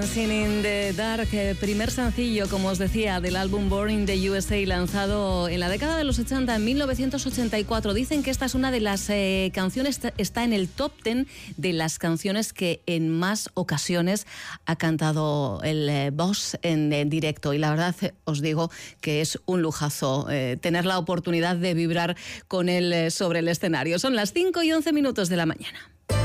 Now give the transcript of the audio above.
Dancing in the Dark, primer sencillo, como os decía, del álbum Born in the USA, lanzado en la década de los 80, en 1984. Dicen que esta es una de las canciones, está en el top 10 de las canciones que en más ocasiones ha cantado el Boss en directo. Y la verdad os digo que es un lujazo tener la oportunidad de vibrar con él sobre el escenario. Son las 5:11 de la mañana.